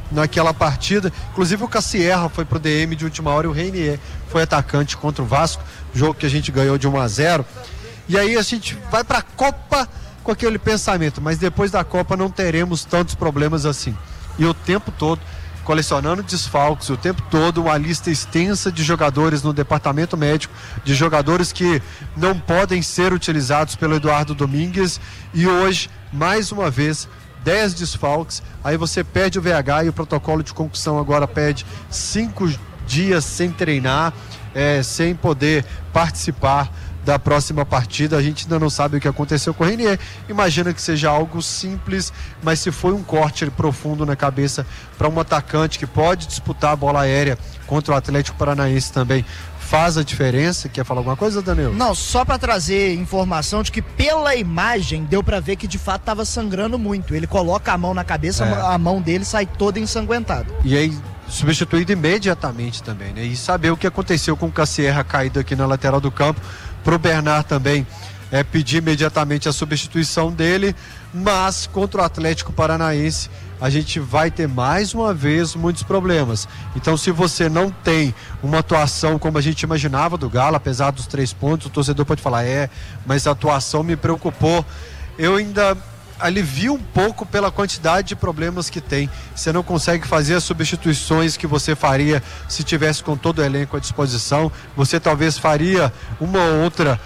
naquela partida. Inclusive o Cassierra foi pro DM de última hora e o Reinier foi atacante contra o Vasco, jogo que a gente ganhou de 1-0. E aí a gente vai pra Copa com aquele pensamento, mas depois da Copa não teremos tantos problemas assim. E o tempo todo colecionando desfalques, o tempo todo uma lista extensa de jogadores no departamento médico, de jogadores que não podem ser utilizados pelo Eduardo Domingues, e hoje, mais uma vez, 10 desfalques, aí você perde o VH e o protocolo de concussão agora pede 5 dias sem treinar, sem poder participar da próxima partida. A gente ainda não sabe o que aconteceu com o Reinier, imagina que seja algo simples, mas se foi um corte profundo na cabeça para um atacante que pode disputar a bola aérea contra o Atlético Paranaense também, faz a diferença. Quer falar alguma coisa, Danilo? Não, só para trazer informação de que pela imagem deu para ver que de fato estava sangrando muito. Ele coloca a mão na cabeça, a mão dele sai toda ensanguentada. E aí substituído imediatamente também, né? E saber o que aconteceu com o Cassierra caído aqui na lateral do campo, pro Bernard também pedir imediatamente a substituição dele, mas contra o Atlético Paranaense a gente vai ter mais uma vez muitos problemas. Então, se você não tem uma atuação como a gente imaginava do Galo, apesar dos 3 pontos, o torcedor pode falar, mas a atuação me preocupou. Eu ainda alivio um pouco pela quantidade de problemas que tem. Você não consegue fazer as substituições que você faria se tivesse com todo o elenco à disposição. Você talvez faria uma outra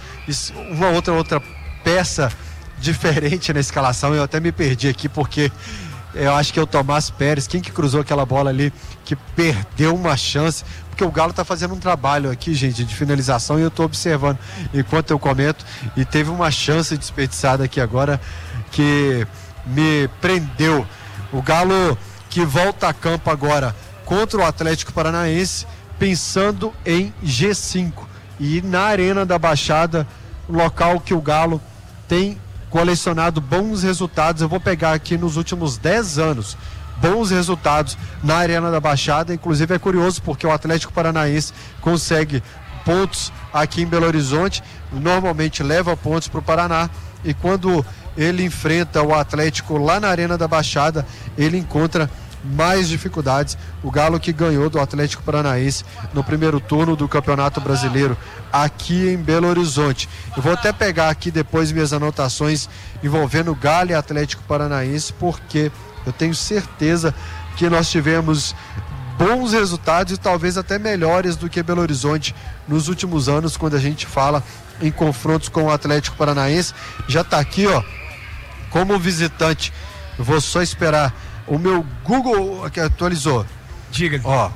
peça diferente na escalação. Eu até me perdi aqui porque eu acho que é o Tomás Pérez, quem que cruzou aquela bola ali, que perdeu uma chance, porque o Galo tá fazendo um trabalho aqui, gente, de finalização, e eu tô observando enquanto eu comento, e teve uma chance desperdiçada aqui agora que me prendeu. O Galo que volta a campo agora contra o Atlético Paranaense, pensando em G5, e na Arena da Baixada, local que o Galo tem colecionado bons resultados. Eu vou pegar aqui nos últimos 10 anos bons resultados na Arena da Baixada. Inclusive é curioso porque o Atlético Paranaense consegue pontos aqui em Belo Horizonte, normalmente leva pontos para o Paraná, e quando ele enfrenta o Atlético lá na Arena da Baixada, ele encontra mais dificuldades. O Galo que ganhou do Atlético Paranaense no primeiro turno do Campeonato Brasileiro aqui em Belo Horizonte. Eu vou até pegar aqui depois minhas anotações envolvendo Galo e Atlético Paranaense, porque eu tenho certeza que nós tivemos bons resultados e talvez até melhores do que Belo Horizonte nos últimos anos, quando a gente fala em confrontos com o Atlético Paranaense. Já está aqui, como visitante. Eu vou só esperar o meu Google que atualizou. Diga.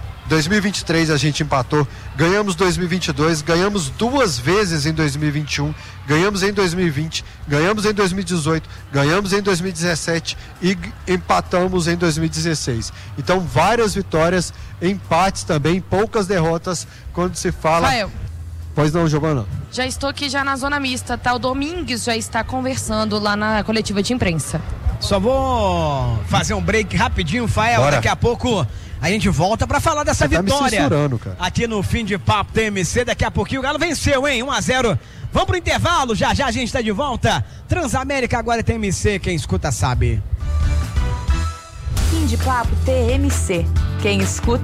2023 a gente empatou, ganhamos 2022, ganhamos 2 vezes em 2021, ganhamos em 2020, ganhamos em 2018, ganhamos em 2017 e empatamos em 2016. Então, várias vitórias, empates também, poucas derrotas quando se fala... Rafael. Pois não, Giovana? Já estou aqui já na zona mista, tá? O Domingues já está conversando lá na coletiva de imprensa. Só vou fazer um break rapidinho, Fael. Bora. Daqui a pouco a gente volta pra falar dessa vitória. Tá me censurando, cara. Aqui no Fim de Papo TMC. Daqui a pouquinho o Galo venceu, hein? 1-0. Vamos pro intervalo, já a gente tá de volta. Transamérica agora é TMC, quem escuta sabe. Fim de Papo TMC. Quem escuta